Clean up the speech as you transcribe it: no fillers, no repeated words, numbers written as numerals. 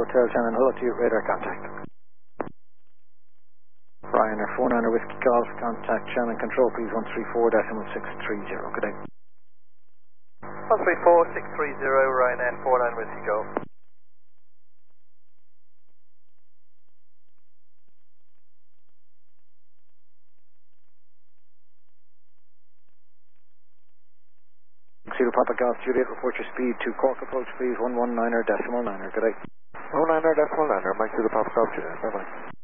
Hotel Shannon, hello to you, radar contact. Ryanair 49er Whiskey Golf, contact Shannon Control, please 134.630, good day. 134.630, Ryanair 49 Whiskey Golf. Zero Papa Golf Juliet, report your speed to Cork approach, please 119er.9er, good day. 119er.9er, Mike Zero Papa Golf Juliet, bye bye.